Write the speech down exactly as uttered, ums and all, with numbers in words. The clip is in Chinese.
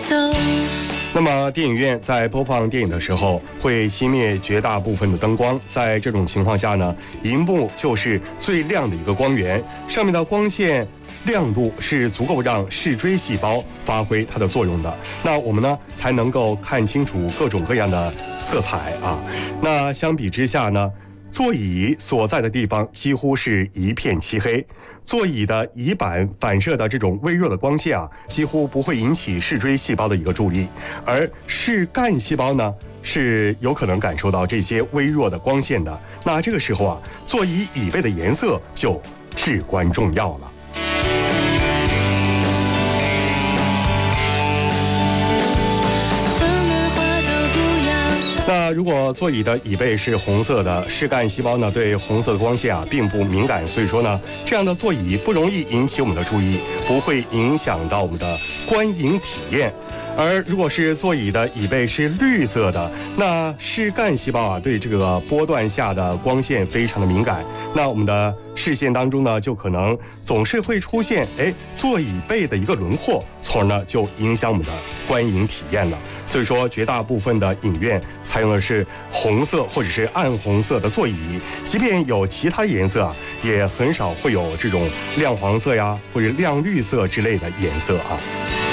那么电影院在播放电影的时候会熄灭绝大部分的灯光，在这种情况下呢，荧幕就是最亮的一个光源，上面的光线亮度是足够让视锥细胞发挥它的作用的，那我们呢才能够看清楚各种各样的色彩啊。那相比之下呢，座椅所在的地方几乎是一片漆黑，座椅的椅板反射的这种微弱的光线啊，几乎不会引起视锥细胞的一个注意，而视干细胞呢是有可能感受到这些微弱的光线的。那这个时候啊，座椅椅背的颜色就至关重要了。那如果座椅的椅背是红色的，视干细胞呢对红色的光线啊并不敏感，所以说呢，这样的座椅不容易引起我们的注意，不会影响到我们的观影体验。而如果是座椅的椅背是绿色的，那视干细胞啊对这个波段下的光线非常的敏感，那我们的视线当中呢就可能总是会出现哎座椅背的一个轮廓，从而呢就影响我们的观影体验了。所以说绝大部分的影院采用的是红色或者是暗红色的座椅，即便有其他颜色啊，也很少会有这种亮黄色呀或者亮绿色之类的颜色啊。